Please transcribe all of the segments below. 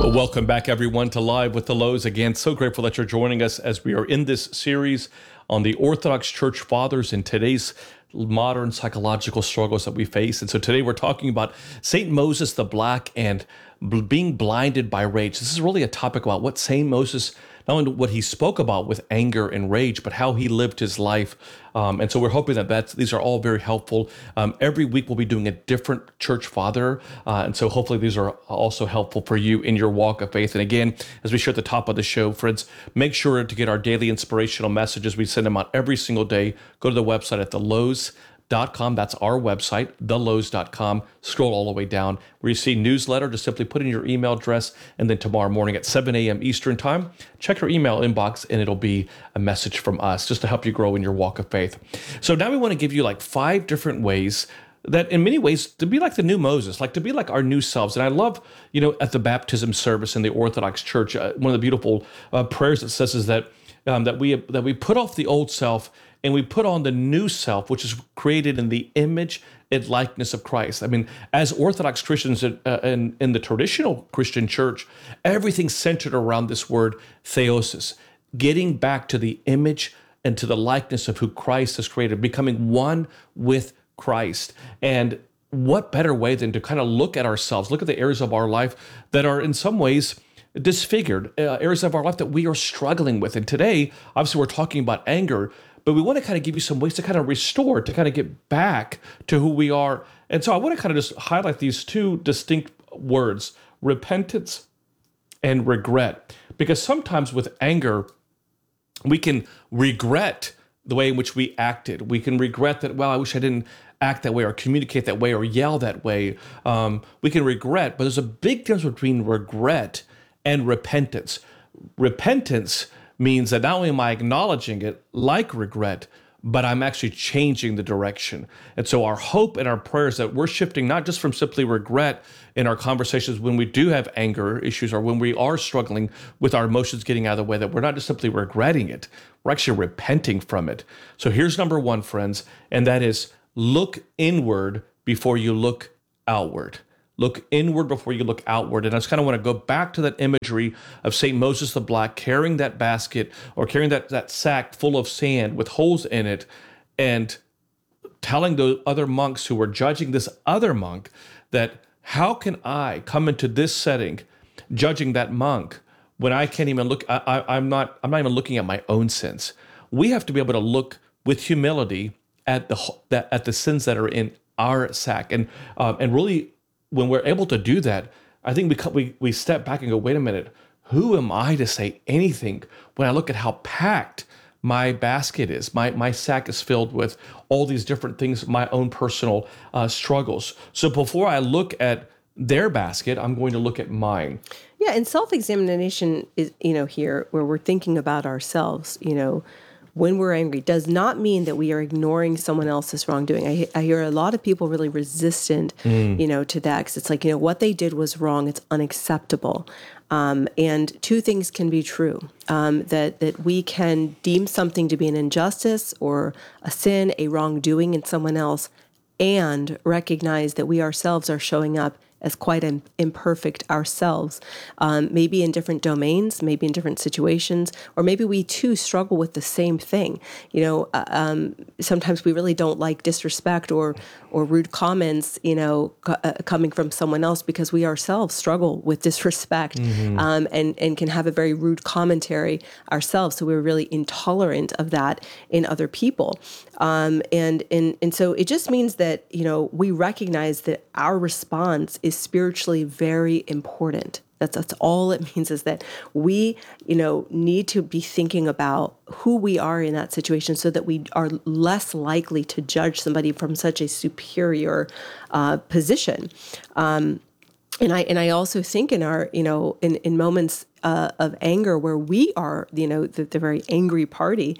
Well, welcome back, everyone, to Live with the Lows. Again, so grateful that you're joining us as we are in this series on the Orthodox Church Fathers in today's modern psychological struggles that we face. And so today we're talking about St. Moses the Black and being blinded by rage. This is really a topic about what St. Moses, not only what he spoke about with anger and rage, but how he lived his life. And so we're hoping that these are all very helpful. Every week we'll be doing a different church father. And so hopefully these are also helpful for you in your walk of faith. And again, as we share at the top of the show, friends, make sure to get our daily inspirational messages. We send them out every single day. Go to the website at thelows.com. That's our website, thelows.com. Scroll all the way down where you see newsletter. Just simply put in your email address, and then tomorrow morning at 7 a.m. Eastern time, check your email inbox, and it'll be a message from us just to help you grow in your walk of faith. So now we want to give you like 5 different ways that in many ways to be like the new Moses, like to be like our new selves. And I love, at the baptism service in the Orthodox Church, one of the beautiful prayers it says is that we put off the old self and we put on the new self, which is created in the image and likeness of Christ. I mean, as Orthodox Christians in the traditional Christian church, everything's centered around this word theosis, getting back to the image and to the likeness of who Christ has created, becoming one with Christ. And what better way than to kind of look at ourselves, look at the areas of our life that are in some ways disfigured, areas of our life that we are struggling with. And today, obviously, we're talking about anger, but we want to kind of give you some ways to kind of restore, to kind of get back to who we are. And so I want to kind of just highlight these 2 distinct words, repentance and regret. Because sometimes with anger, we can regret the way in which we acted. We can regret that, well, I wish I didn't act that way or communicate that way or yell that way. We can regret, but there's a big difference between regret and repentance. Repentance means that not only am I acknowledging it like regret, but I'm actually changing the direction. And so our hope and our prayers that we're shifting not just from simply regret in our conversations when we do have anger issues or when we are struggling with our emotions getting out of the way, that we're not just simply regretting it, we're actually repenting from it. So here's number 1, friends, and that is look inward before you look outward. Look inward before you look outward. And I just kind of want to go back to that imagery of St. Moses the Black carrying that basket or carrying that sack full of sand with holes in it and telling the other monks who were judging this other monk that how can I come into this setting judging that monk when I can't even look, I'm not even looking at my own sins. We have to be able to look with humility at the sins that are in our sack. And really, when we're able to do that, I think we step back and go, wait a minute, who am I to say anything when I look at how packed my basket is? My sack is filled with all these different things, my own personal struggles. So before I look at their basket, I'm going to look at mine. Yeah, and self-examination is, here where we're thinking about ourselves, when we're angry does not mean that we are ignoring someone else's wrongdoing. I hear a lot of people really resistant, to that because it's like, what they did was wrong. It's unacceptable. And 2 things can be true, that we can deem something to be an injustice or a sin, a wrongdoing in someone else, and recognize that we ourselves are showing up as quite imperfect ourselves, maybe in different domains, maybe in different situations, or maybe we too struggle with the same thing. Sometimes we really don't like disrespect or rude comments, coming from someone else because we ourselves struggle with disrespect, and can have a very rude commentary ourselves. So we're really intolerant of that in other people. And so it just means that, we recognize that our response is spiritually very important. That's all it means, is that we, need to be thinking about who we are in that situation so that we are less likely to judge somebody from such a superior position. And I also think in our, in moments of anger where we are, the very angry party,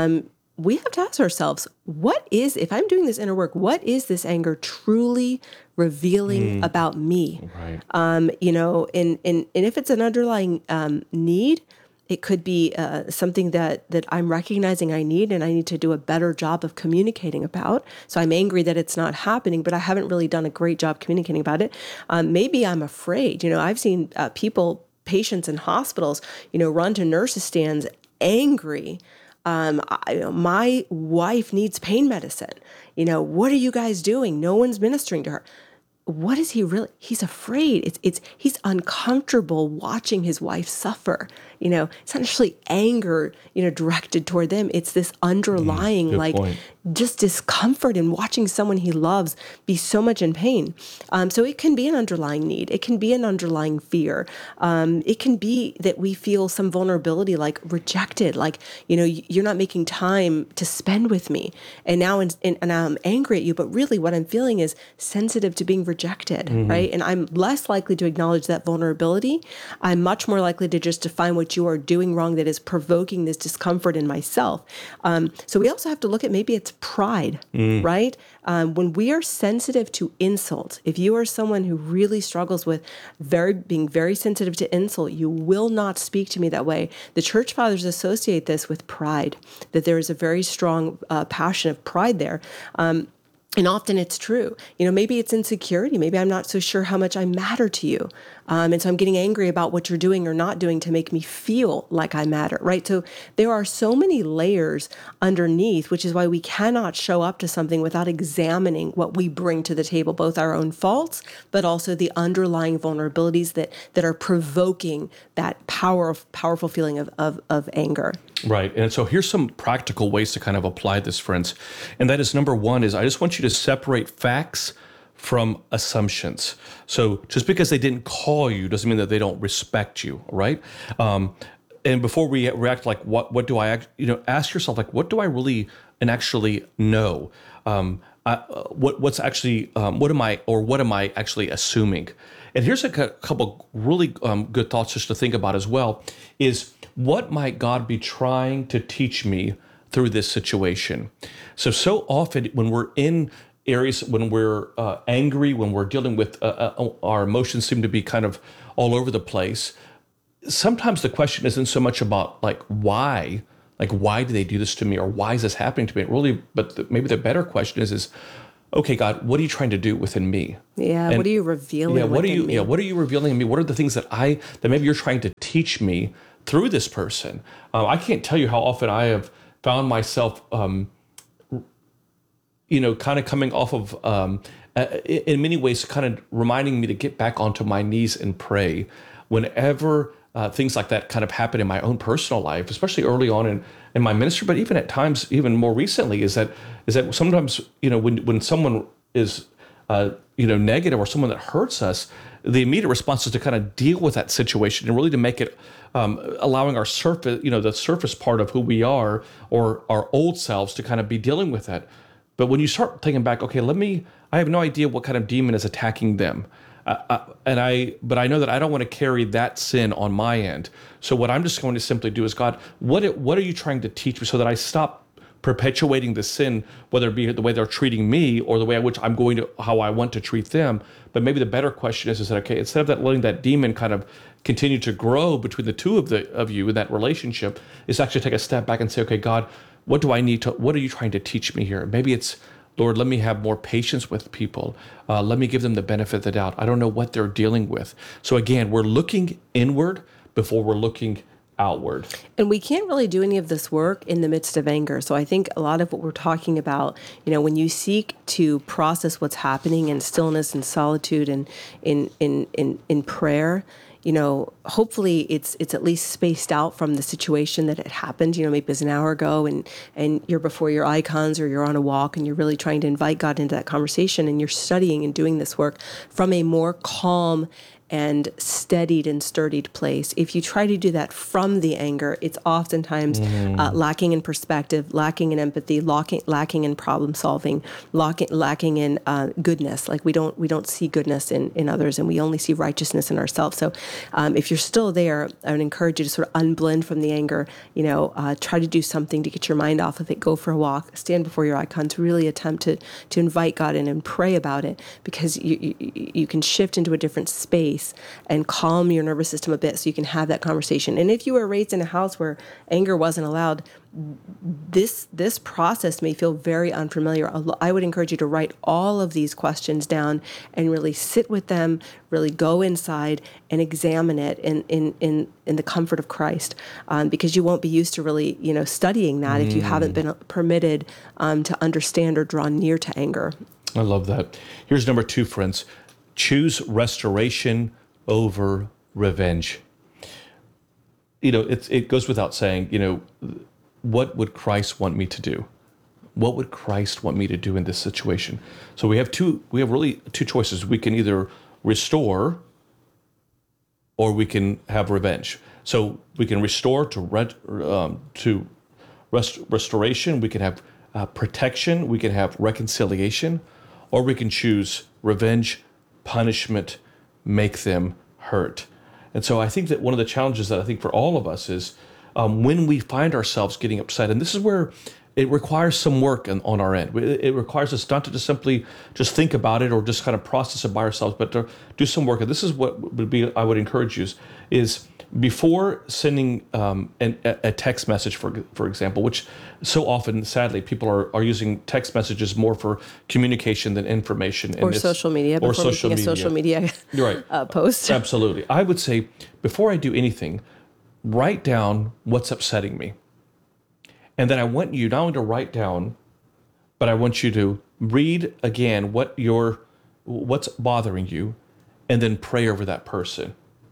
we have to ask ourselves, if I'm doing this inner work, what is this anger truly revealing about me? Right. And if it's an underlying need, it could be something that I'm recognizing I need and I need to do a better job of communicating about. So I'm angry that it's not happening, but I haven't really done a great job communicating about it. Maybe I'm afraid. I've seen people patients in hospitals, run to nurses' stands angry. My wife needs pain medicine. What are you guys doing? No one's ministering to her. What is he really? He's afraid. He's uncomfortable watching his wife suffer. It's not actually anger, directed toward them. It's this underlying, point. just discomfort in watching someone he loves be so much in pain. So it can be an underlying need. It can be an underlying fear. It can be that we feel some vulnerability, like rejected, like, you're not making time to spend with me. And now and I'm angry at you, but really what I'm feeling is sensitive to being rejected, right? And I'm less likely to acknowledge that vulnerability. I'm much more likely to just define what you are doing wrong that is provoking this discomfort in myself. So we also have to look at, maybe it's pride, right? When we are sensitive to insult, if you are someone who really struggles with being very sensitive to insult, you will not speak to me that way. The church fathers associate this with pride, that there is a very strong passion of pride there. And often it's true. Maybe it's insecurity. Maybe I'm not so sure how much I matter to you. And so I'm getting angry about what you're doing or not doing to make me feel like I matter, right? So there are so many layers underneath, which is why we cannot show up to something without examining what we bring to the table, both our own faults, but also the underlying vulnerabilities that are provoking that powerful feeling of anger. Right. And so here's some practical ways to kind of apply this, friends. And that is, number one is, I just want you to separate facts from assumptions. So just because they didn't call you doesn't mean that they don't respect you, right? And before we react, like, what do I, ask yourself, like, what do I really and actually know? What's actually, what am I actually assuming? And here's a couple really good thoughts just to think about as well, is what might God be trying to teach me through this situation? So often when we're in areas, when we're angry, when we're dealing with our emotions seem to be kind of all over the place, sometimes the question isn't so much about why do they do this to me, or why is this happening to me? Maybe the better question is, okay, God, what are you trying to do within me? Yeah, what are you revealing within me? Yeah, what are you revealing in me? What are the things that maybe you're trying to teach me through this person? I can't tell you how often I have found myself, kind of coming off of, in many ways, kind of reminding me to get back onto my knees and pray whenever things like that kind of happen in my own personal life, especially early on in my ministry, but even at times, even more recently, is that sometimes, when someone is, negative, or someone that hurts us, the immediate response is to kind of deal with that situation and really to make it, allowing our surface, the surface part of who we are, or our old selves, to kind of be dealing with that. But when you start thinking back, okay, I have no idea what kind of demon is attacking them. But I know that I don't want to carry that sin on my end. So what I'm just going to simply do is, God, what are you trying to teach me, so that I stop perpetuating the sin, whether it be the way they're treating me or the way in which how I want to treat them. But maybe the better question is that, okay, instead of that, letting that demon kind of continue to grow between the two of you in that relationship, is actually take a step back and say, okay, God, what are you trying to teach me here? Maybe it's, Lord, let me have more patience with people. Let me give them the benefit of the doubt. I don't know what they're dealing with. So again, we're looking inward before we're looking outward. And we can't really do any of this work in the midst of anger. So I think a lot of what we're talking about, when you seek to process what's happening in stillness and solitude and in prayer, hopefully it's at least spaced out from the situation that it happened. Maybe it was an hour ago and you're before your icons, or you're on a walk and you're really trying to invite God into that conversation, and you're studying and doing this work from a more calm and steadied and sturdied place. If you try to do that from the anger, it's oftentimes lacking in perspective, lacking in empathy, lacking in problem solving, lacking in goodness. Like we don't see goodness in others, and we only see righteousness in ourselves. So if you're still there, I would encourage you to sort of unblend from the anger. Try to do something to get your mind off of it. Go for a walk, stand before your icons, really attempt to invite God in and pray about it, because you can shift into a different space and calm your nervous system a bit so you can have that conversation. And if you were raised in a house where anger wasn't allowed, this process may feel very unfamiliar. I would encourage you to write all of these questions down and really sit with them, really go inside and examine it in the comfort of Christ, because you won't be used to really, studying that if you haven't been permitted to understand or draw near to anger. I love that. Here's number 2, friends. Choose restoration over revenge. It goes without saying, what would Christ want me to do? What would Christ want me to do in this situation? So we have really two choices. We can either restore or we can have revenge. So we can restore to restoration. We can have protection. We can have reconciliation, or we can choose revenge, punishment, make them hurt. And so I think that one of the challenges that I think for all of us is when we find ourselves getting upset, and this is where it requires some work on our end. It requires us not to just simply think about it or just kind of process it by ourselves, but to do some work. And this is what I would encourage you is before sending a text message, for example, which so often, sadly, people are using text messages more for communication than information. Or social media. Before making a social media post. Absolutely. I would say before I do anything, write down what's upsetting me. And then I want you not only to write down, but I want you to read again what's bothering you, and then pray over that person.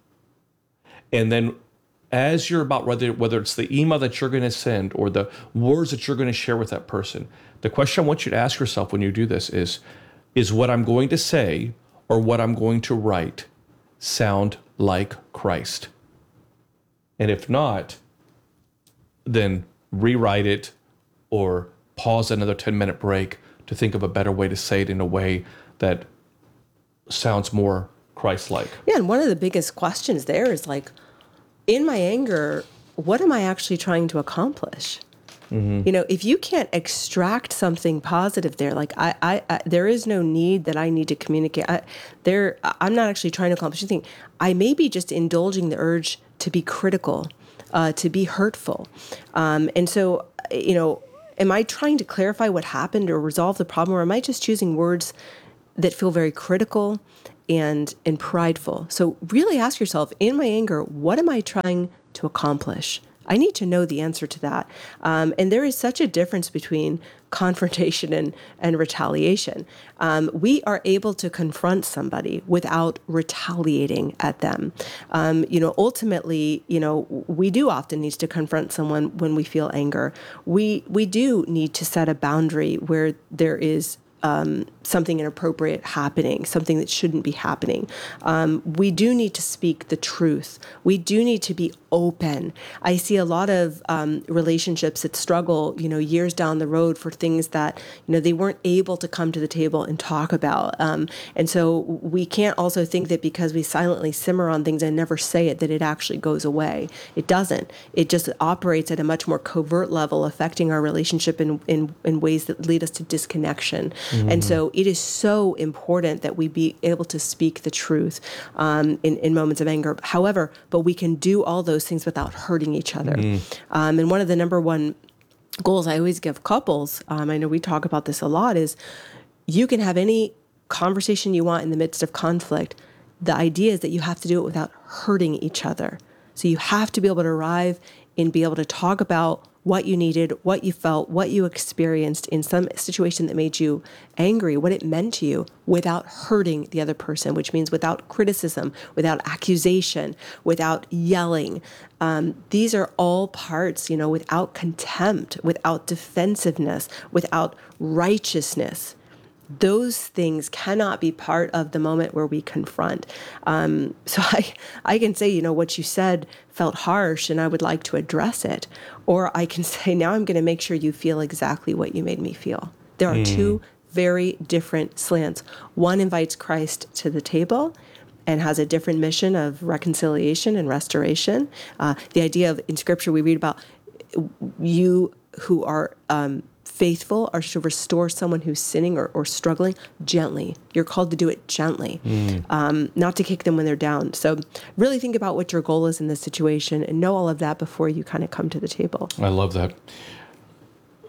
And then as you're about, whether it's the email that you're going to send or the words that you're going to share with that person, the question I want you to ask yourself when you do this is what I'm going to say or what I'm going to write sound like Christ? And if not, then rewrite it or pause another 10-minute break to think of a better way to say it in a way that sounds more Christ-like. Yeah, and one of the biggest questions there is in my anger, what am I actually trying to accomplish? Mm-hmm. If you can't extract something positive there, I there is no need that I need to communicate. I'm not actually trying to accomplish anything. I may be just indulging the urge to be critical, to be hurtful. And so, am I trying to clarify what happened or resolve the problem, or am I just choosing words that feel very critical and prideful? So really ask yourself, in my anger, what am I trying to accomplish? I need to know the answer to that. And there is such a difference between confrontation and retaliation. We are able to confront somebody without retaliating at them. Ultimately, we do often need to confront someone when we feel anger. We do need to set a boundary where there is something inappropriate happening, something that shouldn't be happening. We do need to speak the truth. We do need to be open. I see a lot of relationships that struggle, years down the road for things that, they weren't able to come to the table and talk about. And so we can't also think that because we silently simmer on things and never say it, that it actually goes away. It doesn't. It just operates at a much more covert level, affecting our relationship in ways that lead us to disconnection. Mm-hmm. And so it is so important that we be able to speak the truth in moments of anger. However, but we can do all those things without hurting each other. And one of the number one goals I always give couples, I know we talk about this a lot, is you can have any conversation you want in the midst of conflict. The idea is that you have to do it without hurting each other. So you have to be able to arrive and be able to talk about what you needed, what you felt, what you experienced in some situation that made you angry, what it meant to you, without hurting the other person, which means without criticism, without accusation, without yelling. These are all parts, without contempt, without defensiveness, without righteousness. Those things cannot be part of the moment where we confront. So I can say, what you said felt harsh and I would like to address it. Or I can say, now I'm going to make sure you feel exactly what you made me feel. There are two very different slants. One invites Christ to the table and has a different mission of reconciliation and restoration. The idea of, in Scripture, we read about you who are faithful are to restore someone who's sinning or struggling gently. You're called to do it gently, not to kick them when they're down. So really think about what your goal is in this situation and know all of that before you kind of come to the table. I love that.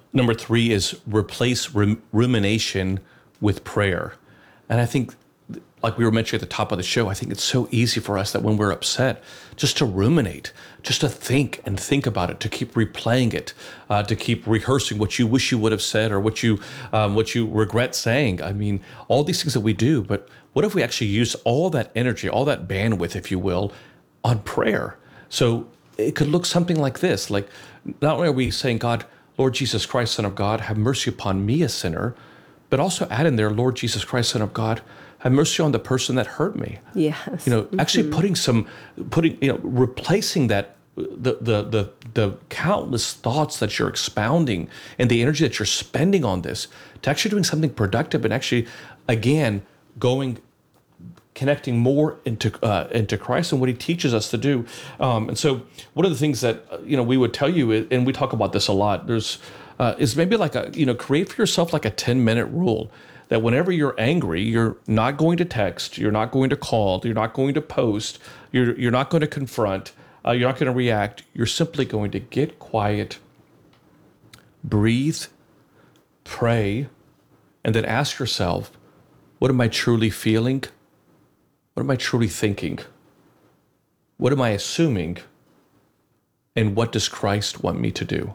Number 3 is replace rumination with prayer. And I think, like we were mentioning at the top of the show, I think it's so easy for us that when we're upset, just to ruminate, just to think and think about it, to keep replaying it, to keep rehearsing what you wish you would have said or what you regret saying. I mean, all these things that we do, but what if we actually use all that energy, all that bandwidth, if you will, on prayer? So it could look something like this. Like, not only are we saying, God, Lord Jesus Christ, Son of God, have mercy upon me, a sinner, but also add in there, Lord Jesus Christ, Son of God, have mercy on the person that hurt me. Yes. Actually replacing that, the countless thoughts that you're expounding and the energy that you're spending on this to actually doing something productive and actually, again, connecting more into Christ and what he teaches us to do. And so one of the things that, we would tell you, and we talk about this a lot, is maybe like create for yourself like a 10-minute rule that whenever you're angry, you're not going to text, you're not going to call, you're not going to post, you're not going to confront, you're not going to react. You're simply going to get quiet, breathe, pray, and then ask yourself, what am I truly feeling? What am I truly thinking? What am I assuming? And what does Christ want me to do?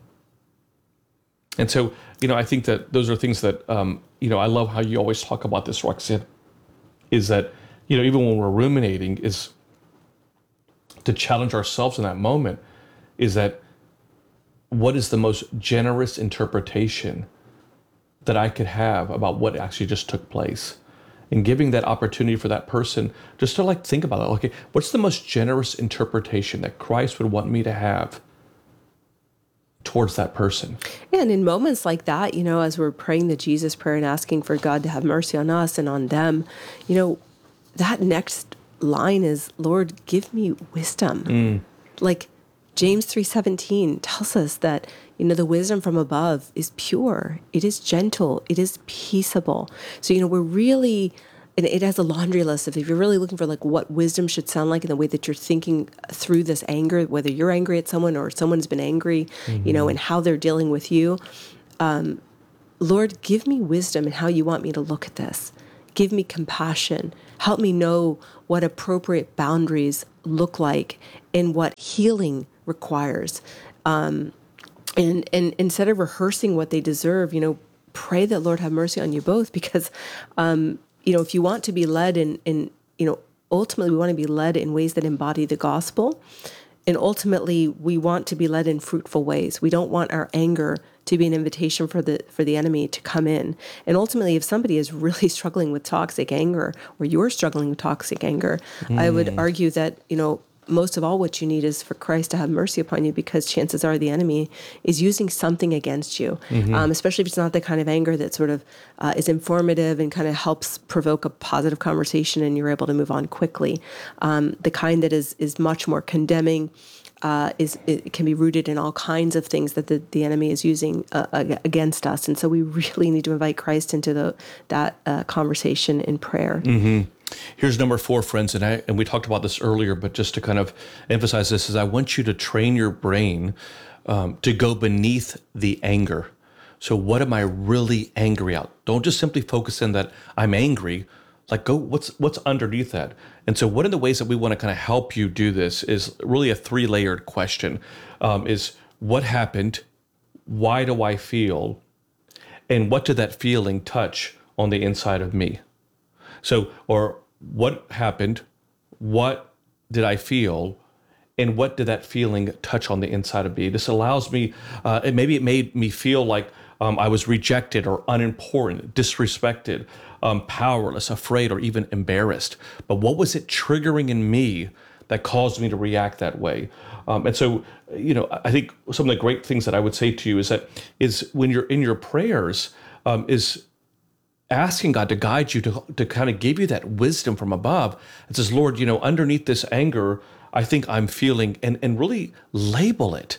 And so, I think that those are things that, I love how you always talk about this, Roxanne, is that, even when we're ruminating, is to challenge ourselves in that moment, is that what is the most generous interpretation that I could have about what actually just took place? And giving that opportunity for that person just to think about it. Okay, what's the most generous interpretation that Christ would want me to have towards that person? Yeah, and in moments like that, as we're praying the Jesus prayer and asking for God to have mercy on us and on them, that next line is, Lord, give me wisdom. Like James 3:17 tells us that, the wisdom from above is pure, it is gentle, it is peaceable. So, we're really, and it has a laundry list of, if you're really looking for what wisdom should sound like in the way that you're thinking through this anger, whether you're angry at someone or someone's been angry, and how they're dealing with you. Lord, give me wisdom in how you want me to look at this. Give me compassion. Help me know what appropriate boundaries look like and what healing requires. And instead of rehearsing what they deserve, pray that Lord have mercy on you both, because, if you want to be led in ultimately we want to be led in ways that embody the gospel. And ultimately we want to be led in fruitful ways. We don't want our anger to be an invitation for the enemy to come in. And ultimately, if somebody is really struggling with toxic anger, or you're struggling with toxic anger, I would argue that, most of all, what you need is for Christ to have mercy upon you, because chances are the enemy is using something against you, especially if it's not the kind of anger that sort of is informative and kind of helps provoke a positive conversation and you're able to move on quickly. The kind that is much more condemning, it can be rooted in all kinds of things that the enemy is using against us. And so we really need to invite Christ into that conversation in prayer. Here's number 4, friends, and we talked about this earlier, but just to kind of emphasize this, is I want you to train your brain to go beneath the anger. So what am I really angry at? Don't just simply focus in that I'm angry. Go, what's underneath that? And so one of the ways that we want to kind of help you do this is really a 3-layered question. Is what happened? Why do I feel? And what did that feeling touch on the inside of me? So, or what happened? What did I feel? And what did that feeling touch on the inside of me? This allows me, it made me feel like I was rejected or unimportant, disrespected, powerless, afraid, or even embarrassed. But what was it triggering in me that caused me to react that way? And so, I think some of the great things that I would say to you is when you're in your prayers, is asking God to guide you to kind of give you that wisdom from above. It says, Lord, underneath this anger, I think I'm feeling, and really label it.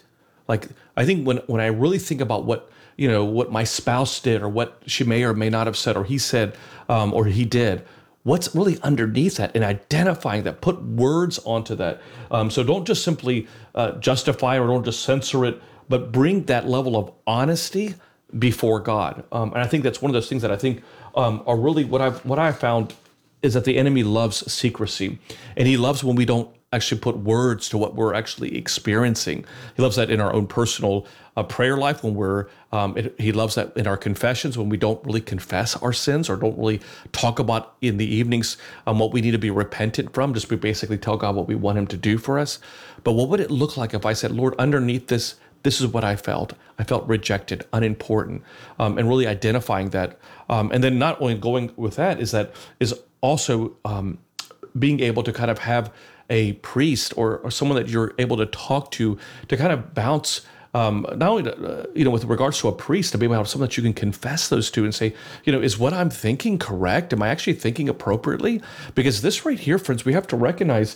I think when I really think about what my spouse did, or what she may or may not have said, or he said, or he did, what's really underneath that, and identifying that, put words onto that. So don't just simply justify, or don't just censor it, but bring that level of honesty before God. And I think that's one of those things that I think are really what I've found is that the enemy loves secrecy, and he loves when we don't actually put words to what we're actually experiencing. He loves that in our own personal prayer life when he loves that in our confessions when we don't really confess our sins or don't really talk about in the evenings what we need to be repentant from. Just we basically tell God what we want him to do for us. But what would it look like if I said, Lord, underneath this is what I felt. I felt rejected, unimportant, and really identifying that. And then not only going with that is also being able to kind of have a priest or someone that you're able to talk to kind of bounce, not only with regards to a priest, to be able to have someone that you can confess those to and say, is what I'm thinking correct? Am I actually thinking appropriately? Because this right here, friends, we have to recognize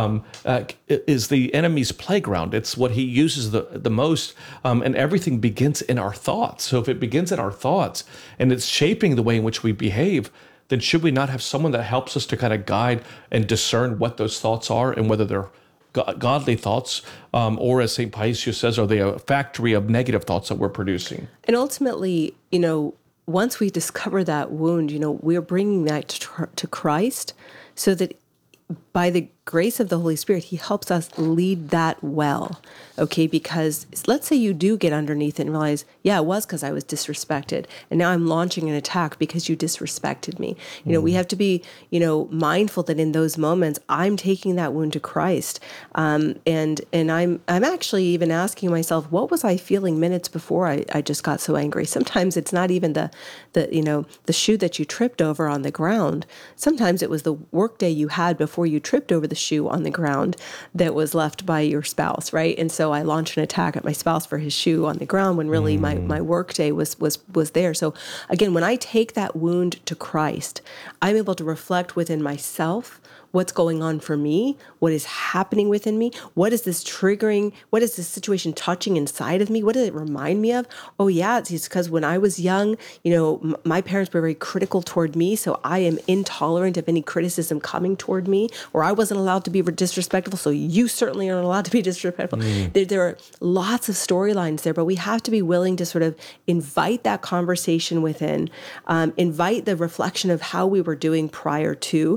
is the enemy's playground. It's what he uses the most, and everything begins in our thoughts. So if it begins in our thoughts and it's shaping the way in which we behave, then should we not have someone that helps us to kind of guide and discern what those thoughts are and whether they're godly thoughts, or as St. Paisius says, are they a factory of negative thoughts that we're producing? And ultimately, once we discover that wound, we're bringing that to Christ so that by the grace of the Holy Spirit, he helps us lead that well, okay? Because let's say you do get underneath it and realize, yeah, it was because I was disrespected, and now I'm launching an attack because you disrespected me. We have to be, mindful that in those moments, I'm taking that wound to Christ, and I'm actually even asking myself, what was I feeling minutes before I just got so angry? Sometimes it's not even the shoe that you tripped over on the ground. Sometimes it was the workday you had before you tripped over the shoe on the ground that was left by your spouse, right? And so I launched an attack at my spouse for his shoe on the ground when really my work day was there. So again, when I take that wound to Christ, I'm able to reflect within myself what's going on for me, what is happening within me, what is this triggering, what is this situation touching inside of me, what does it remind me of? Oh yeah, it's because when I was young, my parents were very critical toward me, so I am intolerant of any criticism coming toward me, or I wasn't allowed to be disrespectful, so you certainly aren't allowed to be disrespectful. There are lots of storylines there, but we have to be willing to sort of invite that conversation within, invite the reflection of how we were doing prior to,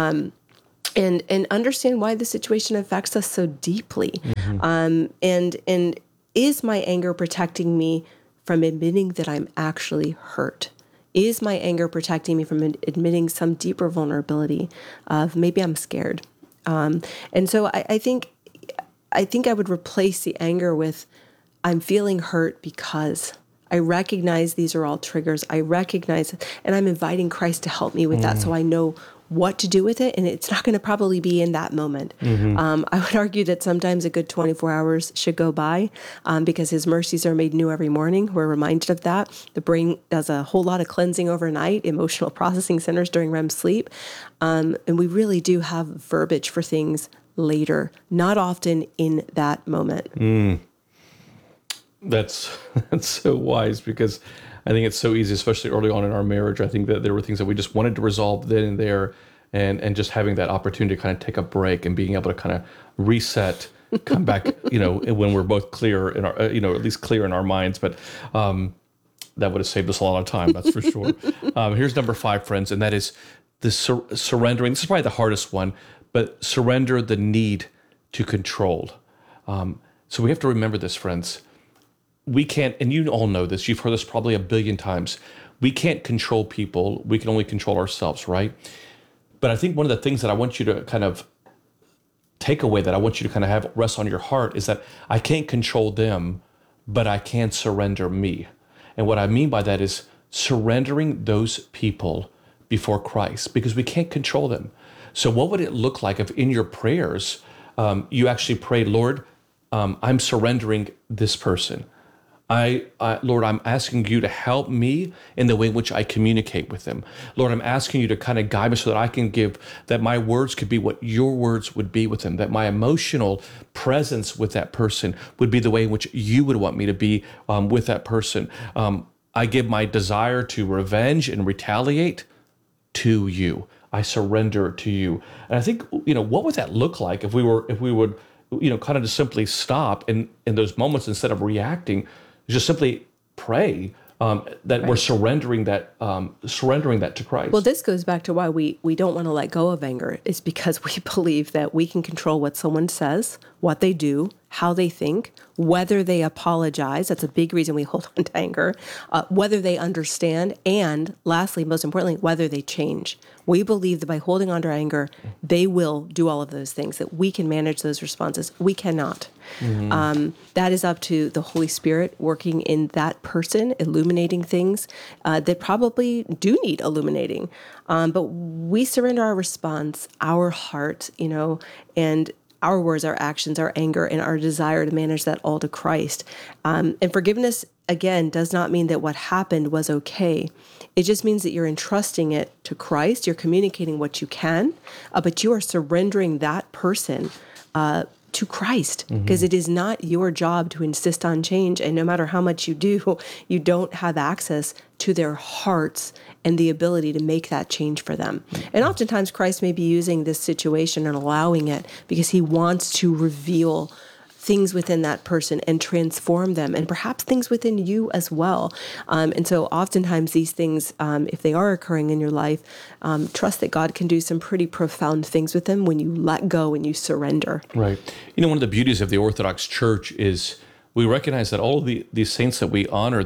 and understand why the situation affects us so deeply. And is my anger protecting me from admitting that I'm actually hurt? Is my anger protecting me from admitting some deeper vulnerability of maybe I'm scared? And so I think I would replace the anger with I'm feeling hurt because I recognize these are all triggers. I recognize, and I'm inviting Christ to help me with that so I know what to do with it, and it's not going to probably be in that moment. I would argue that sometimes a good 24 hours should go by because his mercies are made new every morning. We're reminded of that. The brain does a whole lot of cleansing overnight, emotional processing centers during REM sleep, and we really do have verbiage for things later, not often in that moment. That's so wise, because I think it's so easy, especially early on in our marriage. I think that there were things that we just wanted to resolve then and there, and just having that opportunity to kind of take a break and being able to kind of reset, come back, when we're both clear in our, at least clear in our minds. But that would have saved us a lot of time, that's for sure. Here's number 5, friends, and that is the surrendering. This is probably the hardest one, but surrender the need to control. So we have to remember this, friends. We can't, and you all know this, you've heard this probably a billion times, we can't control people, we can only control ourselves, right? But I think one of the things that I want you to kind of take away, that I want you to kind of have rest on your heart, is that I can't control them, but I can surrender me. And what I mean by that is surrendering those people before Christ, because we can't control them. So what would it look like if in your prayers, you actually pray, Lord, I'm surrendering this person. Lord, I'm asking you to help me in the way in which I communicate with them. Lord, I'm asking you to kind of guide me so that I can that my words could be what your words would be with them, that my emotional presence with that person would be the way in which you would want me to be with that person. I give my desire to revenge and retaliate to you. I surrender to you. And I think, what would that look like if we would kind of just simply stop in those moments instead of reacting, just simply pray that we're surrendering that to Christ. Well, this goes back to why we don't want to let go of anger. It's because we believe that we can control what someone says, what they do, how they think, whether they apologize. That's a big reason we hold on to anger. Whether they understand, and lastly, most importantly, whether they change. We believe that by holding on to anger, they will do all of those things, that we can manage those responses. We cannot. That is up to the Holy Spirit working in that person, illuminating things that probably do need illuminating. But we surrender our response, our heart, and our words, our actions, our anger, and our desire to manage that all to Christ. And forgiveness, again, does not mean that what happened was okay. It just means that you're entrusting it to Christ. You're communicating what you can, but you are surrendering that person to Christ, because it is not your job to insist on change. And no matter how much you do, you don't have access to their hearts and the ability to make that change for them. And oftentimes Christ may be using this situation and allowing it because he wants to reveal things within that person and transform them, and perhaps things within you as well. And so oftentimes these things, if they are occurring in your life, trust that God can do some pretty profound things with them when you let go and you surrender. Right. One of the beauties of the Orthodox Church is we recognize that all of these saints that we honor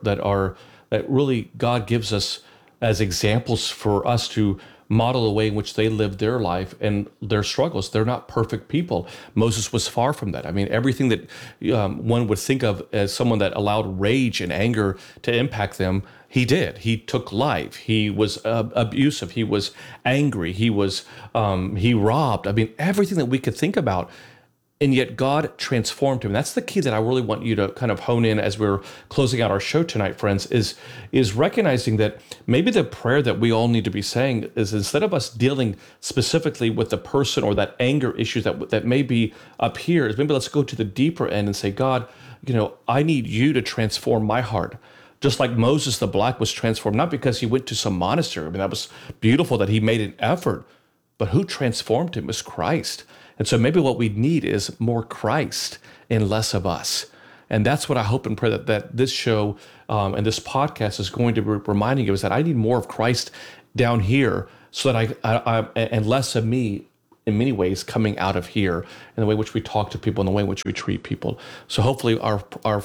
that really God gives us as examples for us to model the way in which they lived their life and their struggles. They're not perfect people. Moses was far from that. I mean, everything that one would think of as someone that allowed rage and anger to impact them, he did. He took life. He was abusive. He was angry. He robbed. I mean, everything that we could think about. And yet God transformed him. That's the key that I really want you to kind of hone in as we're closing out our show tonight, friends, is recognizing that maybe the prayer that we all need to be saying is, instead of us dealing specifically with the person or that anger issue that may be up here, is maybe let's go to the deeper end and say, God, I need you to transform my heart. Just like Moses the Black was transformed, not because he went to some monastery. I mean, that was beautiful that he made an effort, but who transformed him was Christ. And so maybe what we need is more Christ and less of us. And that's what I hope and pray that this show and this podcast is going to be reminding you, is that I need more of Christ down here, so that I and less of me in many ways coming out of here, in the way in which we talk to people and the way in which we treat people. So hopefully our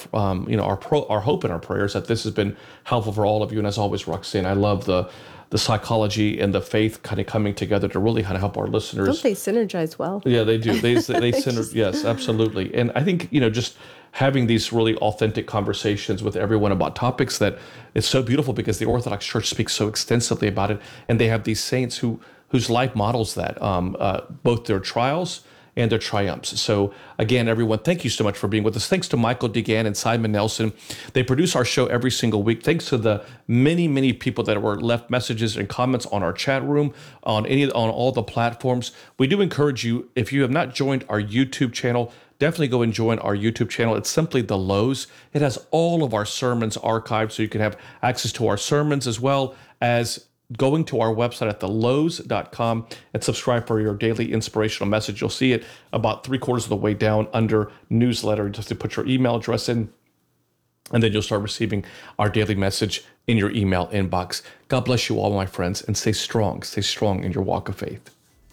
hope and our prayers that this has been helpful for all of you. And as always, Roxanne, I love the psychology and the faith kind of coming together to really kind of help our listeners. Don't they synergize well? Yeah, they do. They synergize. Yes, absolutely. And I think, just having these really authentic conversations with everyone about topics that it's so beautiful, because the Orthodox Church speaks so extensively about it. And they have these saints whose life models that, both their trials and their triumphs. So again, everyone, thank you so much for being with us. Thanks to Michael DeGan and Simon Nelson. They produce our show every single week. Thanks to the many, many people that were left messages and comments on our chat room, on all the platforms. We do encourage you, if you have not joined our YouTube channel, definitely go and join our YouTube channel. It's simply The Lows. It has all of our sermons archived, so you can have access to our sermons, as well as going to our website at thelows.com and subscribe for your daily inspirational message. You'll see it about 3/4 of the way down under newsletter. Just to put your email address in, and then you'll start receiving our daily message in your email inbox. God bless you all, my friends, and stay strong in your walk of faith.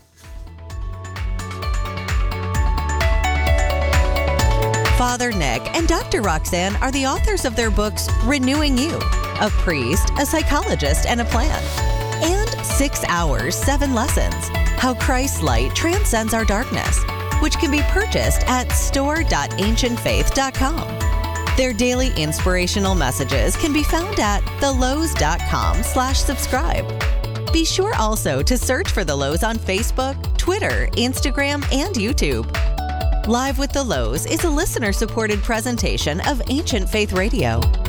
Father Nick and Dr. Roxanne are the authors of their books Renewing You, A Priest, a Psychologist, and a Plan, and 6 Hours, 7 Lessons, How Christ's Light Transcends Our Darkness, which can be purchased at store.ancientfaith.com. Their daily inspirational messages can be found at thelows.com/subscribe. Be sure also to search for The Lows on Facebook, Twitter, Instagram, and YouTube. Live with The Lows is a listener-supported presentation of Ancient Faith Radio.